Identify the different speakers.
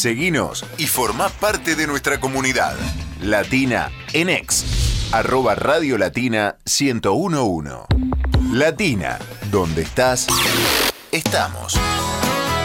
Speaker 1: Seguinos y formá parte de nuestra comunidad. Latina en X, @Radio Latina 1011. Latina, donde estás, estamos.